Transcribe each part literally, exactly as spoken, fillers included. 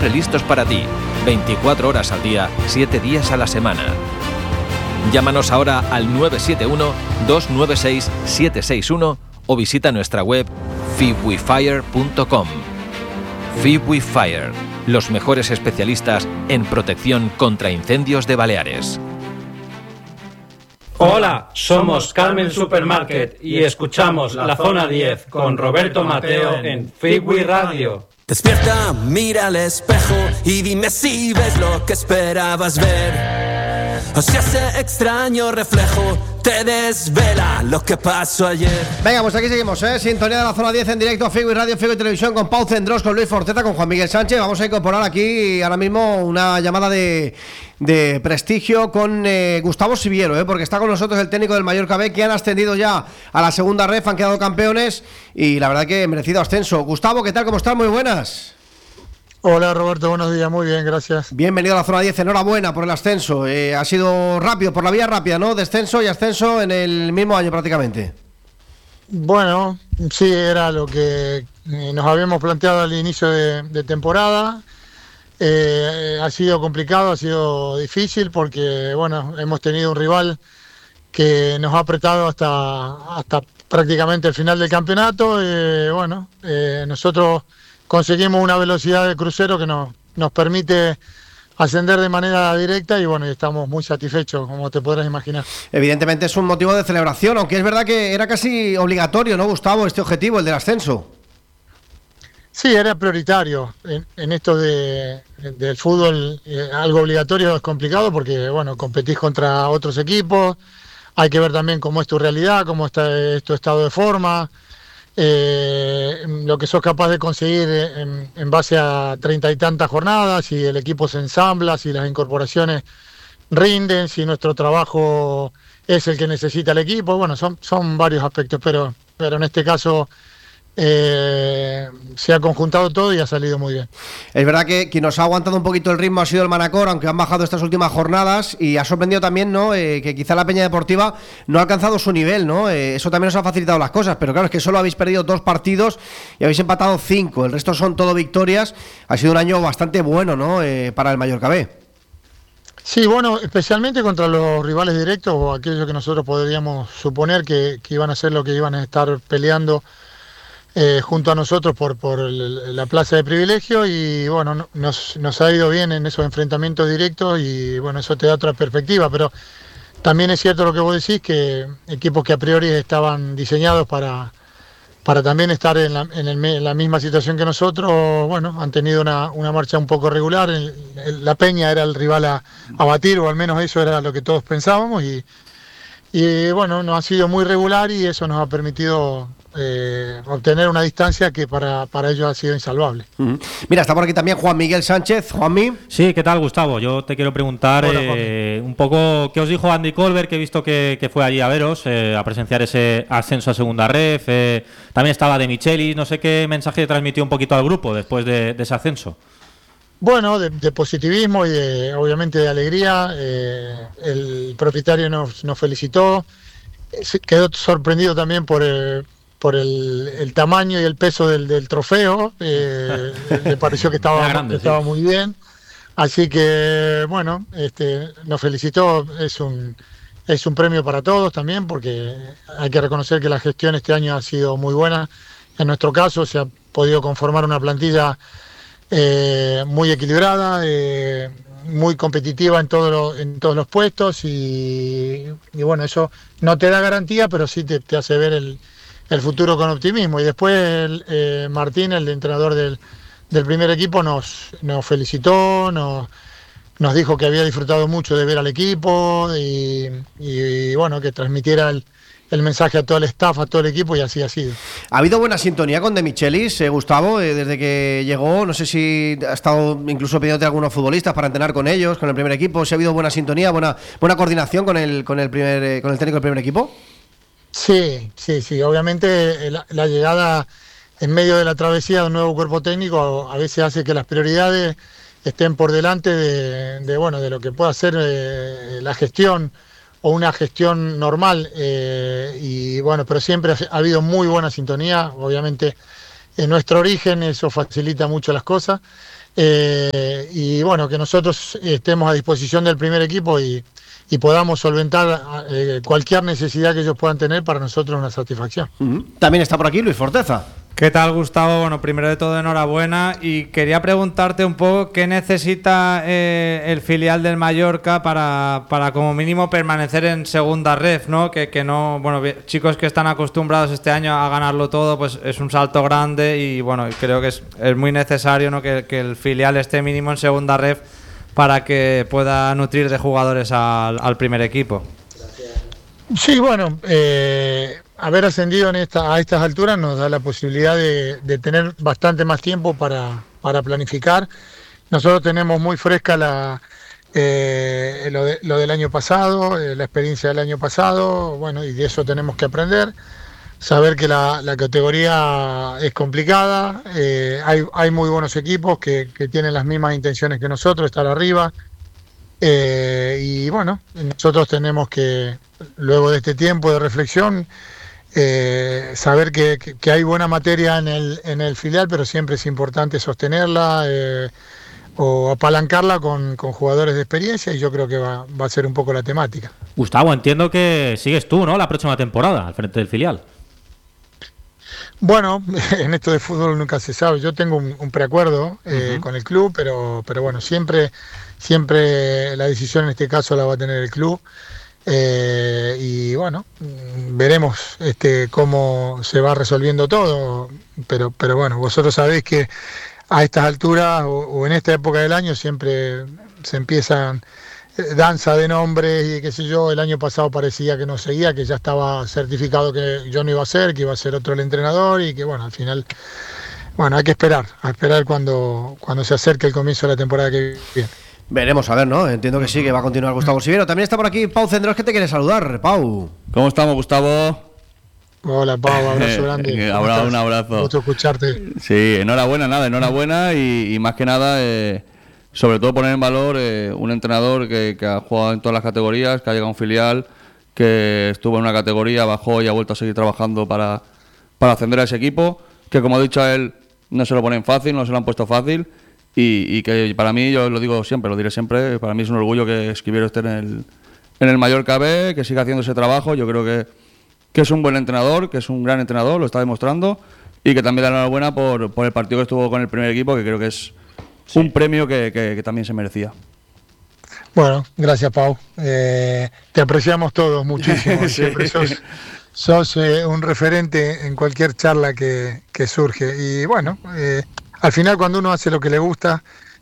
siempre listos para ti, veinticuatro horas al día, siete días a la semana. Llámanos ahora al nueve siete uno, dos nueve seis, siete seis uno o visita nuestra web fibwifire punto com. Fibwifire, los mejores especialistas en protección contra incendios de Baleares. Hola, somos Carmen Supermarket y escuchamos La Zona diez con Roberto Mateo en Fibwi Radio. Despierta, mira al espejo y dime si ves lo que esperabas ver. O si ese extraño reflejo te desvela lo que pasó ayer. Venga, pues aquí seguimos, ¿eh? Sintonía de La Zona diez en directo a Fibwi Radio, Fibwi Televisión, con Pau Cendrós, con Luis Forteza, con Juan Miguel Sánchez. Vamos a incorporar aquí ahora mismo una llamada de, de prestigio con eh, Gustavo Siviero, ¿eh? Porque está con nosotros el técnico del Mallorca B, que han ascendido ya a la segunda ref, han quedado campeones y la verdad que merecido ascenso. Gustavo, ¿qué tal? ¿Cómo estás? Muy buenas. Hola Roberto, buenos días, muy bien, gracias. Bienvenido a la Zona diez, enhorabuena por el ascenso. Eh, ha sido rápido, por la vía rápida, ¿no? Descenso y ascenso en el mismo año prácticamente. Bueno, sí, era lo que eh, nos habíamos planteado al inicio de, de temporada. Eh, ha sido complicado, ha sido difícil porque, bueno, hemos tenido un rival que nos ha apretado hasta, hasta prácticamente el final del campeonato. Eh, bueno, eh, nosotros conseguimos una velocidad de crucero que nos, nos permite ascender de manera directa y bueno, estamos muy satisfechos, como te podrás imaginar. Evidentemente es un motivo de celebración, aunque es verdad que era casi obligatorio, ¿no, Gustavo, este objetivo, el del ascenso? Sí, era prioritario. En, en esto de, del fútbol, eh, algo obligatorio es complicado porque, bueno, competís contra otros equipos, hay que ver también cómo es tu realidad, cómo está es tu estado de forma. Eh, lo que sos capaz de conseguir en, en base a treinta y tantas jornadas, si el equipo se ensambla, si las incorporaciones rinden, si nuestro trabajo es el que necesita el equipo. Bueno, son, son varios aspectos, pero, pero en este caso eh, se ha conjuntado todo y ha salido muy bien. Es verdad que quien nos ha aguantado un poquito el ritmo ha sido el Manacor, aunque han bajado estas últimas jornadas, y ha sorprendido también, ¿no? Eh, que quizá la Peña Deportiva no ha alcanzado su nivel, ¿no? Eh, eso también nos ha facilitado las cosas, pero claro, es que solo habéis perdido dos partidos y habéis empatado cinco, el resto son todo victorias. Ha sido un año bastante bueno, ¿no? Eh, para el Mallorca B. Sí, bueno, especialmente contra los rivales directos o aquellos que nosotros podríamos suponer que, que iban a ser lo que iban a estar peleando Eh, junto a nosotros por, por el, la plaza de privilegio y bueno, nos, nos ha ido bien en esos enfrentamientos directos y bueno, eso te da otra perspectiva, pero también es cierto lo que vos decís, que equipos que a priori estaban diseñados para, para también estar en la, en, el, en la misma situación que nosotros, bueno, han tenido una, una marcha un poco regular. El, el, la Peña era el rival a, a batir, o al menos eso era lo que todos pensábamos y, y bueno, nos ha sido muy regular y eso nos ha permitido Eh, obtener una distancia que para, para ellos ha sido insalvable. Uh-huh. Mira, está por aquí también Juan Miguel Sánchez. Juanmi. Sí, ¿qué tal, Gustavo? Yo te quiero preguntar Hola, eh, un poco qué os dijo Andy Colbert, que he visto que, que fue allí a veros, eh, a presenciar ese ascenso a segunda ref. Eh, también estaba De Michelis, no sé qué mensaje transmitió un poquito al grupo después de, de ese ascenso. Bueno, de, de positivismo y de, obviamente de alegría. Eh, el propietario nos, nos felicitó. Se quedó sorprendido también por el por el, el tamaño y el peso del, del trofeo, eh, le pareció que estaba, grande, que estaba sí. muy bien, así que bueno, este, nos felicitó, es un, es un premio para todos también, porque hay que reconocer que la gestión este año ha sido muy buena. En nuestro caso se ha podido conformar una plantilla eh, muy equilibrada, eh, muy competitiva en, todo lo, en todos los puestos y, y bueno, eso no te da garantía, pero sí te, te hace ver el el futuro con optimismo. Y después el, eh, Martín, el entrenador del, del primer equipo, nos, nos felicitó, nos, nos dijo que había disfrutado mucho de ver al equipo y, y, y bueno, que transmitiera el, el mensaje a todo el staff, a todo el equipo, y así ha sido. ¿Ha habido buena sintonía con De Michelis, eh, Gustavo, eh, desde que llegó? No sé si ha estado incluso pidiéndote a algunos futbolistas para entrenar con ellos, con el primer equipo. ¿Si ha habido buena sintonía, buena, buena coordinación con el, con el, primer, eh, con el técnico del primer equipo? Sí, sí, sí. Obviamente la, la llegada en medio de la travesía de un nuevo cuerpo técnico a, a veces hace que las prioridades estén por delante de, de bueno, de lo que pueda ser eh, la gestión o una gestión normal. Eh, y bueno, pero siempre ha, ha habido muy buena sintonía. Obviamente en nuestro origen eso facilita mucho las cosas. eh, y bueno, que nosotros estemos a disposición del primer equipo y, y podamos solventar eh, cualquier necesidad que ellos puedan tener. Para nosotros una satisfacción. Uh-huh. También está por aquí Luis Forteza. ¿Qué tal, Gustavo? Bueno, primero de todo, enhorabuena. Y quería preguntarte un poco qué necesita eh, el filial del Mallorca para, para como mínimo permanecer en segunda ref, ¿no? Que, que no, bueno, chicos que están acostumbrados este año a ganarlo todo, pues es un salto grande y bueno, creo que es, es muy necesario, ¿no? que, que el filial esté mínimo en segunda ref para que pueda nutrir de jugadores al, al primer equipo. Sí, bueno, eh, haber ascendido en esta, a estas alturas nos da la posibilidad de, de tener bastante más tiempo para, para planificar. Nosotros tenemos muy fresca la, eh, lo, de, lo del año pasado, eh, la experiencia del año pasado, bueno, y de eso tenemos que aprender. Saber que la, la categoría es complicada, eh, hay, hay muy buenos equipos que, que tienen las mismas intenciones que nosotros, estar arriba. Eh, y bueno, nosotros tenemos que, luego de este tiempo de reflexión, eh, saber que, que, que hay buena materia en el, en el filial, pero siempre es importante sostenerla eh, o apalancarla con, con jugadores de experiencia, y yo creo que va, va a ser un poco la temática. Gustavo, entiendo que sigues tú, ¿no?, la próxima temporada al frente del filial. Bueno, en esto de fútbol nunca se sabe. Yo tengo un, un preacuerdo eh, uh-huh. con el club, pero, pero bueno, siempre, siempre la decisión en este caso la va a tener el club. Eh, y bueno, veremos este, cómo se va resolviendo todo. Pero, pero bueno, vosotros sabéis que a estas alturas o, o en esta época del año siempre se empiezan danza de nombres y qué sé yo. El año pasado parecía que no seguía, que ya estaba certificado que yo no iba a ser, que iba a ser otro el entrenador, y que bueno, al final, bueno, hay que esperar, a esperar cuando, cuando se acerque el comienzo de la temporada que viene. Veremos, a ver, ¿no? Entiendo que sí, que va a continuar Gustavo Sivero. También está por aquí Pau Cendrós, que te quiere saludar. Pau. ¿Cómo estamos, Gustavo? Hola, Pau, abrazo grande. Ahora un abrazo. Mucho escucharte. Sí, enhorabuena, nada, enhorabuena y, y más que nada... Eh, sobre todo poner en valor eh, un entrenador que, que ha jugado en todas las categorías, que ha llegado a un filial, que estuvo en una categoría, bajó y ha vuelto a seguir trabajando para, para ascender a ese equipo, que como ha dicho a él, no se lo ponen fácil, no se lo han puesto fácil, y, y que para mí, yo lo digo siempre, lo diré siempre, para mí es un orgullo que Esquiviero esté en el, en el Mallorca B, que siga haciendo ese trabajo. Yo creo que, que es un buen entrenador, que es un gran entrenador, lo está demostrando, y que también le da la enhorabuena por, por el partido que estuvo con el primer equipo, que creo que es sí. un premio que, que, que también se merecía. Bueno, gracias, Pau. Eh, te apreciamos todos muchísimo. sí. Siempre sos, sos eh, un referente en cualquier charla que, que surge. Y bueno, eh, al final cuando uno hace lo que le gusta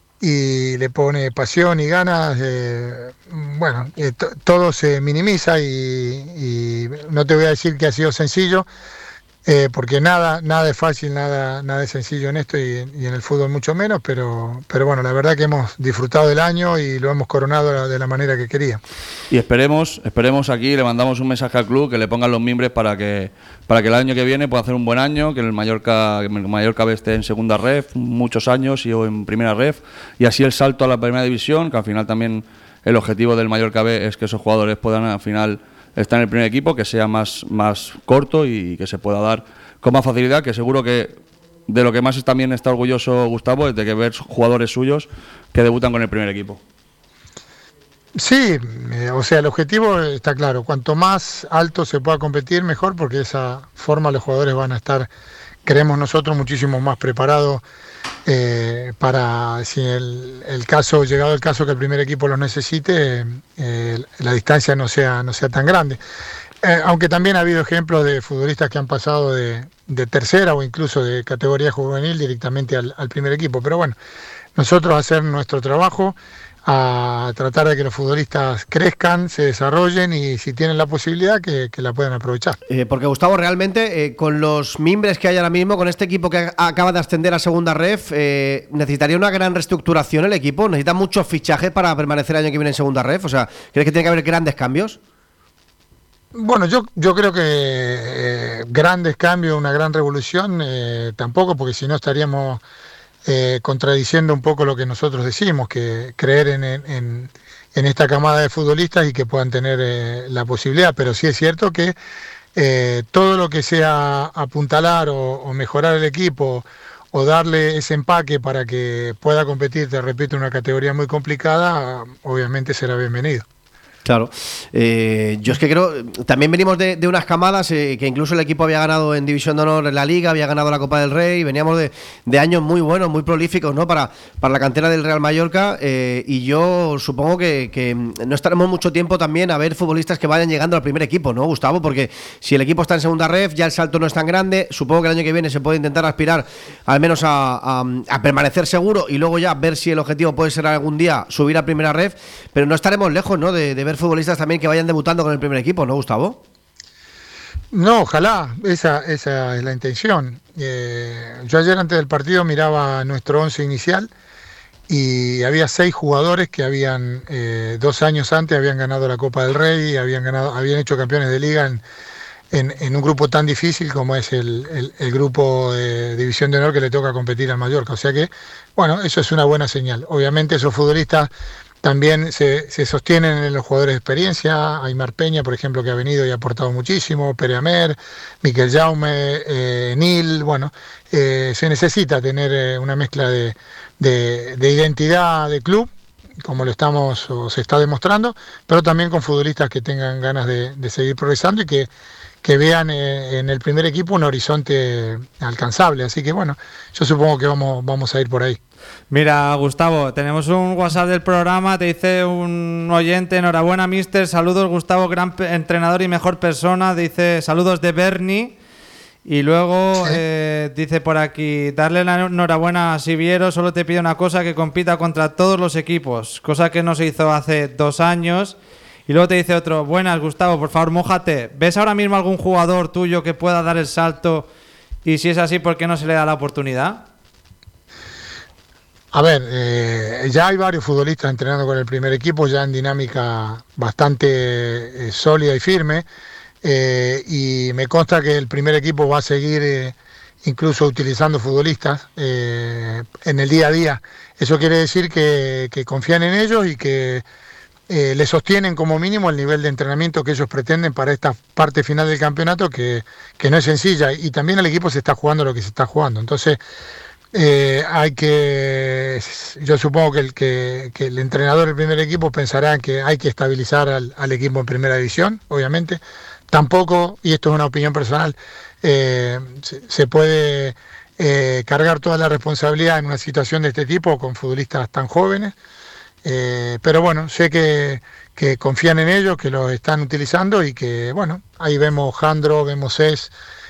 y le pone pasión y ganas, eh, bueno, eh, t- todo se minimiza y, y no te voy a decir que ha sido sencillo, Eh, porque nada nada es fácil, nada nada es sencillo en esto y, y en el fútbol mucho menos, pero pero bueno, la verdad que hemos disfrutado del año y lo hemos coronado de la manera que quería. Y esperemos esperemos aquí, le mandamos un mensaje al club, que le pongan los mimbres para que para que el año que viene pueda hacer un buen año, que el Mallorca, que el Mallorca esté en segunda ref muchos años y o en primera ref, y así el salto a la primera división, que al final también el objetivo del Mallorca B es que esos jugadores puedan al final está en el primer equipo, que sea más, más corto y que se pueda dar con más facilidad, que seguro que de lo que más también está orgulloso Gustavo es de que ver jugadores suyos que debutan con el primer equipo. Sí, eh, o sea, el objetivo está claro, cuanto más alto se pueda competir mejor, porque de esa forma los jugadores van a estar, creemos nosotros, muchísimo más preparados eh, para, si el, el caso, llegado el caso que el primer equipo los necesite, eh, la distancia no sea, no sea tan grande. Eh, aunque también ha habido ejemplos de futbolistas que han pasado de, de tercera o incluso de categoría juvenil directamente al, al primer equipo. Pero bueno, nosotros hacer nuestro trabajo, a tratar de que los futbolistas crezcan, se desarrollen y si tienen la posibilidad que, que la puedan aprovechar. Eh, porque Gustavo, realmente eh, con los mimbres que hay ahora mismo, con este equipo que acaba de ascender a segunda ref, eh, necesitaría una gran reestructuración el equipo, necesita muchos fichajes para permanecer el año que viene en segunda ref, o sea, ¿crees que tiene que haber grandes cambios? Bueno, yo yo creo que eh, grandes cambios, una gran revolución, eh, tampoco, porque si no estaríamos Eh, contradiciendo un poco lo que nosotros decimos, que creer en, en, en esta camada de futbolistas y que puedan tener eh, la posibilidad, pero sí es cierto que eh, todo lo que sea apuntalar o, o mejorar el equipo o darle ese empaque para que pueda competir, te repito, en una categoría muy complicada, obviamente será bienvenido. Claro, eh, yo es que creo, también venimos de, de unas camadas eh, que incluso el equipo había ganado en División de Honor en la Liga, había ganado la Copa del Rey, veníamos de, de años muy buenos, muy prolíficos, ¿no? Para, para la cantera del Real Mallorca, eh, y yo supongo que, que no estaremos mucho tiempo también a ver futbolistas que vayan llegando al primer equipo, ¿no, Gustavo? Porque si el equipo está en segunda ref, ya el salto no es tan grande, supongo que el año que viene se puede intentar aspirar al menos a, a, a permanecer seguro y luego ya ver si el objetivo puede ser algún día subir a primera ref, pero no estaremos lejos, ¿no? De, de ver futbolistas también que vayan debutando con el primer equipo, ¿no, Gustavo? No, ojalá, esa, esa es la intención. Eh, yo ayer antes del partido miraba nuestro once inicial y había seis jugadores que habían eh, dos años antes habían ganado la Copa del Rey, habían ganado, habían hecho campeones de liga en, en, en un grupo tan difícil como es el, el, el grupo de División de Honor que le toca competir al Mallorca. O sea que, bueno, eso es una buena señal. Obviamente esos futbolistas también se, se sostienen en los jugadores de experiencia. Aymar Peña, por ejemplo, que ha venido y ha aportado muchísimo, Pere Amer, Miquel Jaume, eh, Nil. Bueno, eh, se necesita tener eh, una mezcla de, de, de identidad de club, como lo estamos o se está demostrando, pero también con futbolistas que tengan ganas de, de seguir progresando y que, que vean eh, en el primer equipo un horizonte alcanzable. Así que bueno, yo supongo que vamos, vamos a ir por ahí. Mira, Gustavo, tenemos un WhatsApp del programa, te dice un oyente: enhorabuena, mister, saludos, Gustavo, gran entrenador y mejor persona, dice saludos de Bernie. Y luego sí. eh, dice por aquí: darle la enhorabuena a Siviero, solo te pido una cosa, que compita contra todos los equipos, cosa que no se hizo hace dos años. Y luego te dice otro: buenas, Gustavo, por favor, mójate, ¿ves ahora mismo algún jugador tuyo que pueda dar el salto? Y si es así, ¿por qué no se le da la oportunidad? A ver, eh, ya hay varios futbolistas entrenando con el primer equipo, ya en dinámica bastante eh, sólida y firme, eh, y me consta que el primer equipo va a seguir eh, incluso utilizando futbolistas eh, en el día a día. Eso quiere decir que, que confían en ellos y que eh, le sostienen como mínimo el nivel de entrenamiento que ellos pretenden para esta parte final del campeonato, que, que no es sencilla, y también el equipo se está jugando lo que se está jugando. Entonces, Eh, hay que, yo supongo que el, que, que el entrenador del primer equipo pensará que hay que estabilizar al, al equipo en primera división, obviamente. Tampoco, y esto es una opinión personal, eh, se, se puede eh, cargar toda la responsabilidad en una situación de este tipo con futbolistas tan jóvenes, eh, pero bueno, sé que, que confían en ellos, que los están utilizando y que, bueno, ahí vemos Jandro, vemos Es.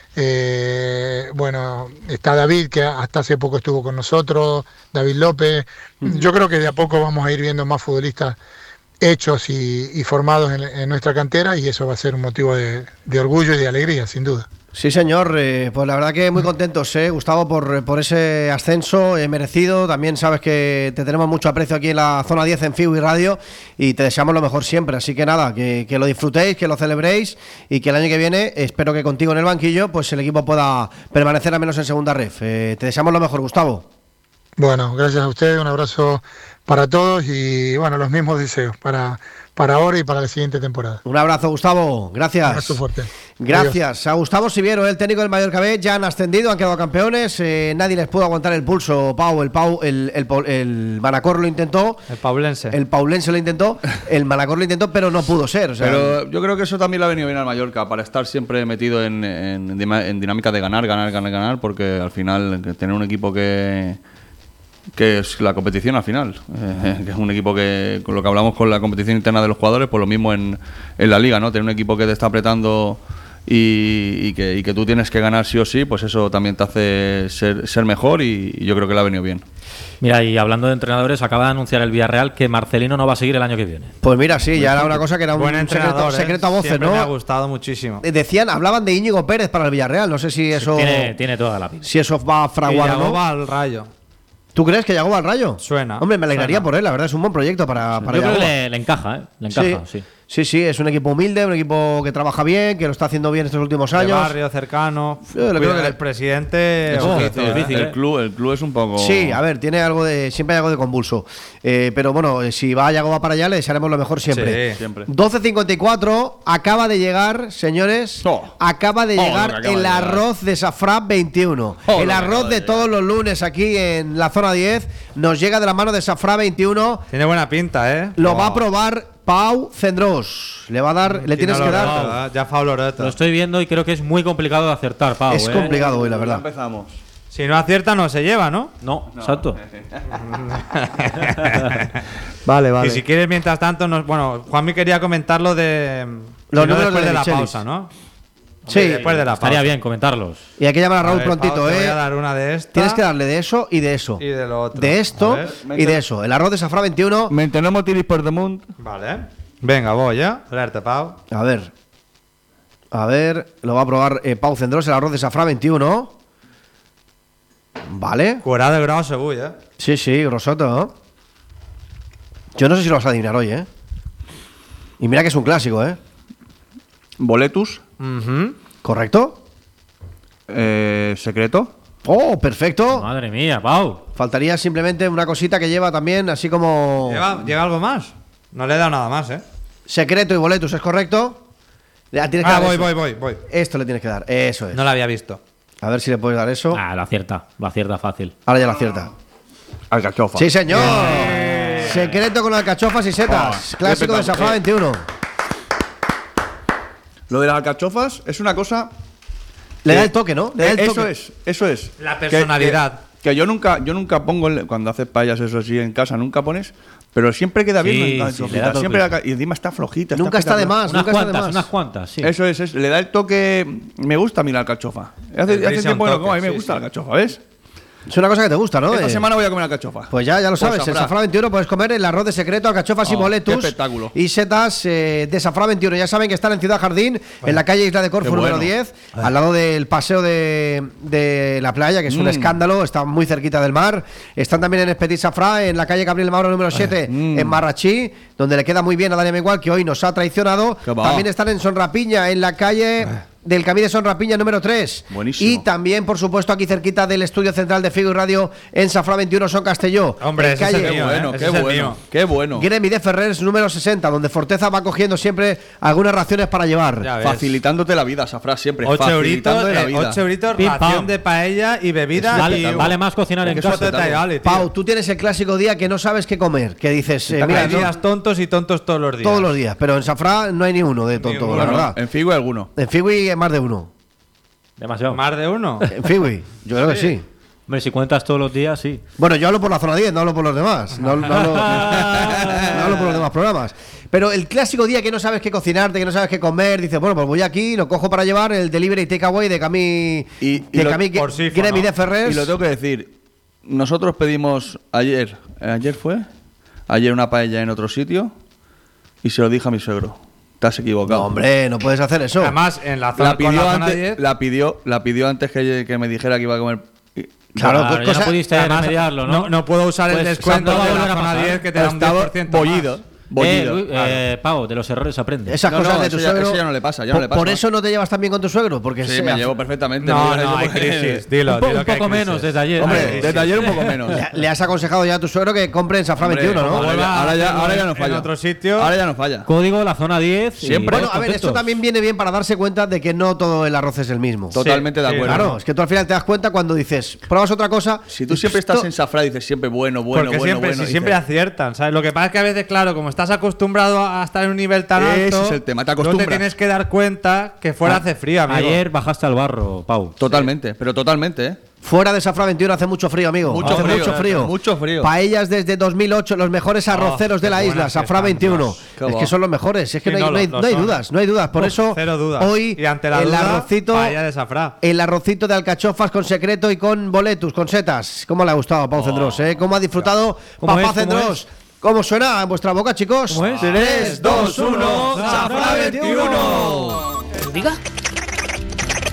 Eh, bueno, está David, que hasta hace poco estuvo con nosotros, David López. Uh-huh. Yo creo que de a poco vamos a ir viendo más futbolistas hechos y, y formados en, en nuestra cantera, y eso va a ser un motivo de, de orgullo y de alegría, sin duda. Sí, señor, eh, pues la verdad que muy contentos, eh, Gustavo, por, por ese ascenso eh, merecido. También sabes que te tenemos mucho aprecio aquí en la zona diez en Figui Radio y te deseamos lo mejor siempre. Así que nada, que, que lo disfrutéis, que lo celebréis y que el año que viene, espero que contigo en el banquillo, pues el equipo pueda permanecer al menos en segunda ref. Eh, te deseamos lo mejor, Gustavo. Bueno, gracias a ustedes, un abrazo para todos y bueno, los mismos deseos para, para ahora y para la siguiente temporada. Un abrazo, Gustavo, gracias. Un abrazo fuerte. Gracias. Adiós. A Gustavo Siviero, el técnico del Mallorca B, ya han ascendido, han quedado campeones, eh, nadie les pudo aguantar el pulso. Pau, el Pau, el, el, el, el Manacor lo intentó. El Paulense. El Paulense lo intentó, el Manacor lo intentó, pero no pudo ser. O sea, pero yo creo que eso también le ha venido bien al Mallorca, para estar siempre metido en, en, en dinámica de ganar, ganar, ganar, ganar, porque al final tener un equipo que... que es la competición al final, eh, que es un equipo que, con lo que hablamos con la competición interna de los jugadores, pues lo mismo en, en la liga, ¿no? Tener un equipo que te está apretando y, y, que, y que tú tienes que ganar sí o sí, pues eso también te hace ser, ser mejor y, y yo creo que le ha venido bien. Mira, y hablando de entrenadores, acaba de anunciar el Villarreal que Marcelino no va a seguir el año que viene. Pues mira, sí, ya era una cosa que era un buen entrenador, secreto, secreto a voces, siempre ¿no? Me ha gustado muchísimo. Decían, hablaban de Íñigo Pérez para el Villarreal, no sé si eso... Sí, tiene, tiene toda la pinta. Si eso va a fraguar o no. Va al Rayo. ¿Tú crees que Yagoba al Rayo? Suena. Hombre, me alegraría suena. por él, la verdad, es un buen proyecto para, para Yo creo Yagoba. que le, le encaja, ¿eh? Le encaja, sí. Sí, Sí, sí, es un equipo humilde, un equipo que trabaja bien, que lo está haciendo bien estos últimos años. De barrio cercano. Yo lo creo que el presidente. Es ojito, difícil, ¿eh? difícil, el, club, el club es un poco. Sí, a ver, tiene algo de. Siempre hay algo de convulso. Eh, pero bueno, si va Yago va para allá, le desearemos lo mejor siempre. Sí, siempre. doce cincuenta y cuatro, acaba de llegar, señores. Oh. Acaba de Oh, llegar lo que acaba el de llegar. arroz de Safran veintiuno. Oh, el lo que arroz acaba de de todos los lunes aquí en la zona diez. Nos llega de la mano de Safran veintiuno. Tiene buena pinta, ¿eh? Lo Oh. va a probar Pau Cendrós. Le va a dar, le Y tienes no que lo dar. reto, ¿eh? Ya fa Loreto. Lo estoy viendo y creo que es muy complicado de acertar, Pau. Es ¿eh? complicado hoy, la verdad. Empezamos. Si no acierta, no se lleva, ¿no? No, exacto. Vale, vale. Y si quieres, mientras tanto, nos, bueno, Juanmi quería comentar lo de. Los si no, números después de de la Michelis. pausa, ¿no? Sí. Después de la pausa. Estaría bien comentarlos. Y hay que llamar a Raúl A ver, prontito, Pau, te ¿eh? voy a dar una de esta. Tienes que darle de eso y de eso. Y de lo otro. De esto A ver. y de eso. El arroz de Safran veintiuno. Mantenemos tiris por damunt. Vale. Venga, voy, ¿eh? Alerta, Pau. A ver. A ver. Lo va a probar eh, Pau Cendrós, el arroz de Safran veintiuno. Vale. Curado de grosso, uy, ¿eh? Sí, sí, grosoto, ¿no? Yo no sé si lo vas a adivinar hoy, ¿eh? Y mira que es un clásico, ¿eh? Boletus. Ujú. ¿Correcto? Eh, secreto. Oh, perfecto. Madre mía, Pau. Faltaría simplemente una cosita que lleva también, así como ¿Lleva, ¿Lleva algo más? No le he dado nada más, ¿eh? secreto y boletus, ¿es correcto? Le tienes que Ah, dar voy, eso. voy, voy, voy. Esto le tienes que dar, eso es. No la había visto. A ver si le puedes dar eso. Ah, lo acierta. Lo acierta fácil. Ahora ya la acierta. Alcachofa. Sí, señor. Secreto con alcachofas y setas. Oh, Clásico de qué Safran veintiuno. Lo de las alcachofas es una cosa. Le que- da el toque, ¿no? Le da el Eh, eso toque. es, eso es. La Que- personalidad. Que, que yo nunca, yo nunca pongo el- cuando haces payas eso así en casa, nunca pones, pero siempre queda bien. Sí, la sí, alcachofita, le da toque. siempre la- y encima está flojita. Nunca está de espectacular. más, Unas nunca está de cuantas, más. unas cuantas, sí. Eso es, es, le da el toque. Me gusta a mí la alcachofa. Hace, El hace brisa tiempo un que no toque, como, a mí me sí, gusta sí. la alcachofa, ¿ves? Es una cosa que te gusta, ¿no? Esta Eh, semana voy a comer alcachofa. Pues ya, ya lo Pues sabes, en Safran. Safran veintiuno puedes comer el arroz de secreto, alcachofas y Oh, boletus. qué espectáculo. Y setas eh, de Safran veintiuno. Ya saben que están en Ciudad Jardín, en la calle Isla de Corfú Qué número bueno. diez, al lado del paseo de, de la playa, que es un Mm. escándalo, está muy cerquita del mar. Están también en Espetit Safran, en la calle Gabriel Mauro número siete, Mm. en Marrachí, donde le queda muy bien a Dani Mengual, que hoy nos ha traicionado. Qué va. También están en Sonrapiña, en la calle del Camí de Sonrapiña número tres. Buenísimo. Y también, por supuesto, aquí cerquita del estudio central de Figo y Radio en Safran veintiuno, Son Castelló. Hombre, en ese es el calle mío, Qué bueno, ¿eh? qué Ese es el bueno, mío. qué bueno. Gremi de Ferrers número sesenta, donde Forteza va cogiendo siempre algunas raciones para llevar. Ya ves. Facilitándote la vida, Safran, siempre. Ocho euritos, facilitándote la eh, vida. ocho euritos, Pim, ración pam. de paella y bebida. Vale, y vale más cocinar en que casa. eso te vale, tío. Pau, tú tienes el clásico día que no sabes qué comer, que dices, eh, Hay mira, no- días tontos y tontos todos los días. todos los días, pero en Safran no hay ni uno de tonto, uno, la ¿no? verdad. En Figo hay alguno. En Fiwi hay más de uno. Demasiado. Más de uno. En Fiwi, yo creo que sí. Hombre, si cuentas todos los días, sí. Bueno, yo hablo por la zona diez, no hablo por los demás. No, no hablo, no hablo por los demás programas. Pero el clásico día que no sabes qué cocinarte, que no sabes qué comer, dices, bueno, pues voy aquí, lo cojo para llevar el delivery takeaway de Camí Y- y de lo- Camí por Sifo, Gremi ¿no? de Ferrers. Y lo tengo que decir. Nosotros pedimos ayer. ¿eh, ¿Ayer fue? Ayer una paella en otro sitio. Y se lo dije a mi suegro. Te has equivocado. No, hombre, no puedes hacer eso. Además, en la zona, La con pidió, la zona antes, diez, la, pidió, la pidió antes que, que me dijera que iba a comer. y- Claro, Claro, pues ya cosa- no pudiste además, remediarlo, ¿no? no, no puedo usar el Pues descuento Santo va a de la volver a zona pasar. diez que te da un diez Estaba por ciento bollido. más. Eh, bollido. Luis, eh, Pau, de los errores aprende. Esas No, cosas no, de tu eso ya- suegro. eso ya no le pasa, ya no por, le pasa por más. eso no te llevas tan bien con tu suegro, porque Sí, se- me llevo perfectamente. No, me llevo no, hay porque- crisis. Dilo, un po- dilo un que hay poco crisis. menos desde ayer. Hombre, Hay desde crisis. ayer un poco menos. le, le has aconsejado ya a tu suegro que compre en Safran Hombre, veintiuno, ¿no? ahora ya, ahora ya, ahora ya no En falla. otro sitio. Ahora ya no falla. Código la zona diez. y Siempre. Bueno, todos a ver, esto contentos. también viene bien para darse cuenta de que no todo el arroz es el mismo. Totalmente de sí, acuerdo. Claro, es que tú al final te das cuenta cuando dices, pruebas otra cosa. Si tú siempre esto- estás en Safran y dices siempre bueno, bueno, Porque bueno, siempre, bueno. si dices, siempre aciertan, ¿sabes? Lo que pasa es que a veces, claro, como estás acostumbrado a estar en un nivel tan Ese alto, es el tema, te no te acostumbras. tienes que dar cuenta que fuera Ah, hace frío, amigo. Ayer bajaste al barro, Pau. Totalmente, pero totalmente, ¿eh? Fuera de Safran veintiuno hace mucho frío, amigo. Mucho hace frío, mucho frío. mucho frío. Paellas desde dos mil ocho, los mejores arroceros qué de la buenas isla, que Safran están, veintiuno. Dios. Qué Es va. que son los mejores, es que Sí, no hay, no, no hay- lo- lo no hay son. dudas, no hay dudas. Por Uf, eso, cero dudas. hoy Y ante la el duda, arrocito, paella de Safran. el arrocito de alcachofas con secreto y con boletus, con setas. ¿Cómo le ha gustado a Pau Cendrós? ¿Eh? ¿Cómo ha disfrutado ¿Cómo Papá es? ¿Cómo Cendrós? ¿Cómo suena en vuestra boca, chicos? ¿Cómo es? tres, dos, uno, Safran veintiuno. Diga.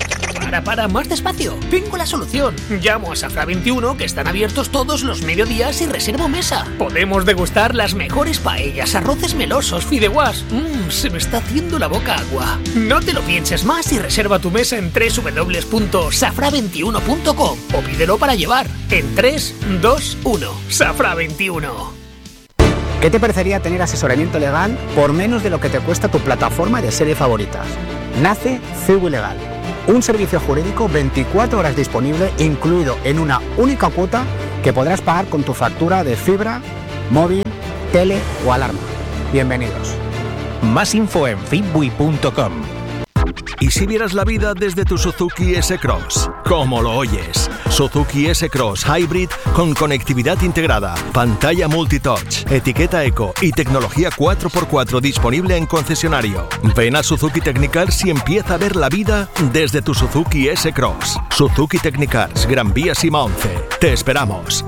Para, para, más despacio. Tengo la solución. Llamo a Safra veintiuno, que están abiertos todos los mediodías, y reservo mesa. Podemos degustar las mejores paellas, arroces melosos, fideuás. Mmm, se me está haciendo la boca agua. No te lo pienses más y reserva tu mesa en doble u doble u doble u punto safra veintiuno punto com o pídelo para llevar en tres, dos, uno. Safra veintiuno. ¿Qué te parecería tener asesoramiento legal por menos de lo que te cuesta tu plataforma de series favoritas? Nace Figui Legal, un servicio jurídico veinticuatro horas disponible, incluido en una única cuota que podrás pagar con tu factura de fibra, móvil, tele o alarma. Bienvenidos. Más info en fitbui punto com. ¿Y si vieras la vida desde tu Suzuki S-Cross? ¿Cómo lo oyes? Suzuki S-Cross Hybrid con conectividad integrada, pantalla multitouch, etiqueta eco y tecnología cuatro por cuatro disponible en concesionario. Ven a Suzuki Technicars y empieza a ver la vida desde tu Suzuki S-Cross. Suzuki Technicars, Gran Vía Sima once. Te esperamos.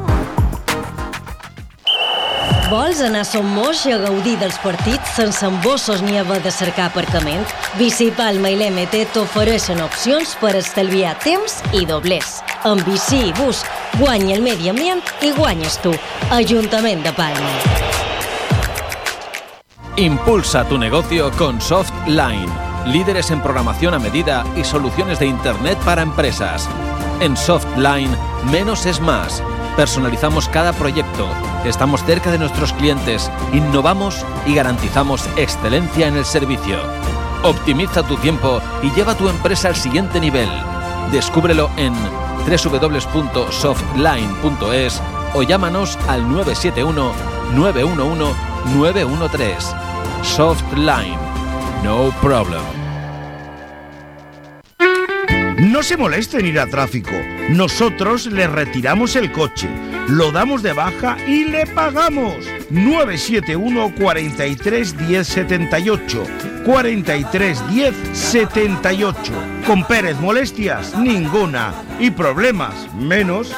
Vols anar a Son Moix a gaudir dels partits sense embossos ni haver de cercar aparcament? Bici Palma i l'M T t'ofereixen opcions per estalviar temps i doblers. Amb bici i bus, guanya el medi ambient i guanyes tu. Ajuntament de Palma. Impulsa tu negocio con Softline, líderes en programación a medida y soluciones de Internet para empresas. En Softline, menos es más. Personalizamos cada proyecto, estamos cerca de nuestros clientes, innovamos y garantizamos excelencia en el servicio. Optimiza tu tiempo y lleva tu empresa al siguiente nivel. Descúbrelo en doble u doble u doble u punto softline punto es o llámanos al nueve siete uno, nueve uno uno, nueve uno tres. Softline. No problem. No se moleste en ir a tráfico. Nosotros le retiramos el coche, lo damos de baja y le pagamos. nueve siete uno, cuarenta y tres, diez, setenta y ocho. cuarenta y tres, diez, setenta y ocho. Con Pérez, molestias ninguna. Y problemas menos.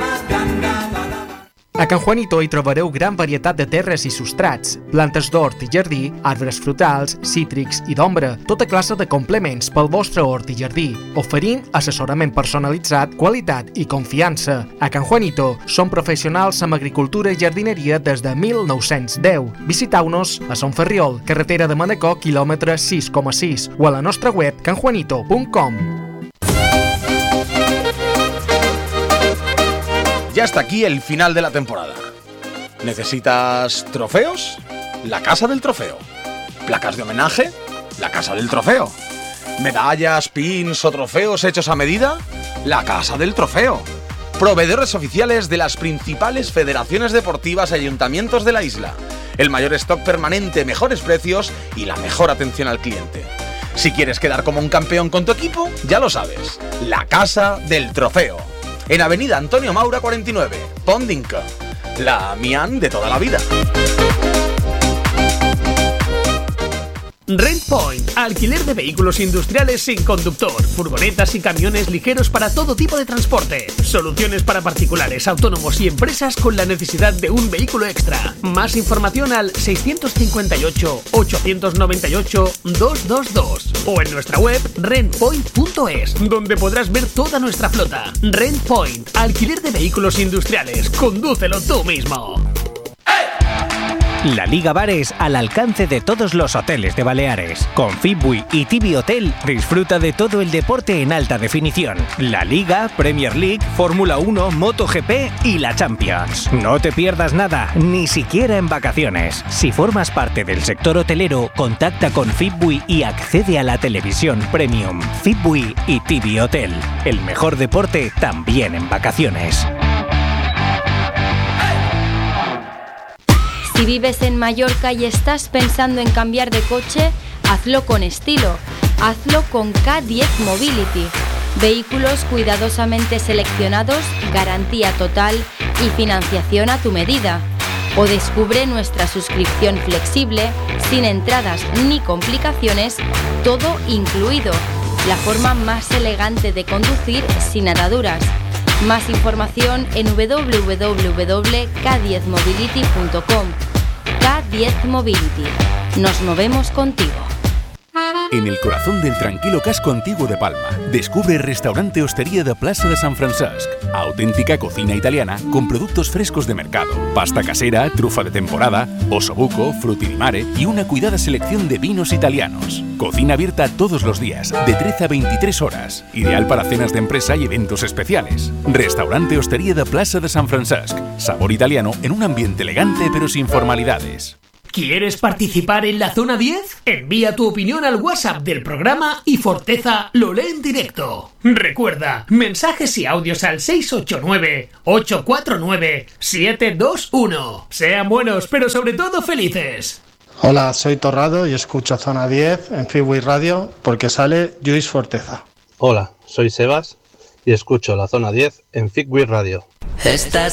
A Can Juanito hi trobareu gran varietat de terres i substrats, plantes d'hort i jardí, arbres frutals, cítrics i d'ombra, tota classe de complements pel vostre hort i jardí, oferint assessorament personalitzat, qualitat i confiança. A Can Juanito som professionals en agricultura i jardineria des de mil nou-cents deu. Visiteu-nos a Son Ferriol, carretera de Manacor, quilòmetre sis coma sis, o a la nostra web can juanito punt com. Ya está aquí el final de la temporada. ¿Necesitas trofeos? La Casa del Trofeo. ¿Placas de homenaje? La Casa del Trofeo. ¿Medallas, pins o trofeos hechos a medida? La Casa del Trofeo. Proveedores oficiales de las principales federaciones deportivas y ayuntamientos de la isla. El mayor stock permanente, mejores precios y la mejor atención al cliente. Si quieres quedar como un campeón con tu equipo, ya lo sabes. La Casa del Trofeo. En Avenida Antonio Maura cuarenta y nueve, Pondinca, la Mian de toda la vida. Rent Point, alquiler de vehículos industriales sin conductor, furgonetas y camiones ligeros para todo tipo de transporte. Soluciones para particulares, autónomos y empresas con la necesidad de un vehículo extra. Más información al seiscientos cincuenta y ocho, ochocientos noventa y ocho, doscientos veintidós o en nuestra web rent point punto es, donde podrás ver toda nuestra flota. Rent Point, alquiler de vehículos industriales. Condúcelo tú mismo. La Liga Bares al alcance de todos los hoteles de Baleares. Con Fitbui y Tibi Hotel disfruta de todo el deporte en alta definición. La Liga, Premier League, Fórmula uno, MotoGP y la Champions. No te pierdas nada, ni siquiera en vacaciones. Si formas parte del sector hotelero, contacta con Fitbui y accede a la televisión premium. Fitbui y Tibi Hotel. El mejor deporte también en vacaciones. Si vives en Mallorca y estás pensando en cambiar de coche, hazlo con estilo. Hazlo con K diez Mobility. Vehículos cuidadosamente seleccionados, garantía total y financiación a tu medida. O descubre nuestra suscripción flexible, sin entradas ni complicaciones, todo incluido. La forma más elegante de conducir sin ataduras. Más información en doble u doble u doble u punto k diez mobility punto com. K diez Mobility. Nos movemos contigo. En el corazón del tranquilo casco antiguo de Palma, descubre el restaurante Hostería de Plaza de San Francesc. Auténtica cocina italiana con productos frescos de mercado, pasta casera, trufa de temporada, osobuco, frutti di mare y una cuidada selección de vinos italianos. Cocina abierta todos los días, de trece a veintitrés horas. Ideal para cenas de empresa y eventos especiales. Restaurante Hostería de Plaza de San Francesc. Sabor italiano en un ambiente elegante pero sin formalidades. ¿Quieres participar en la Zona diez? Envía tu opinión al WhatsApp del programa y Forteza lo lee en directo. Recuerda, mensajes y audios al seis ocho nueve, ocho cuatro nueve, siete dos uno. Sean buenos, pero sobre todo felices. Hola, soy Torrado y escucho Zona diez en Freeway Radio porque sale Lluís Forteza. Hola, soy Sebas y escucho la Zona diez en Freeway Radio. Estás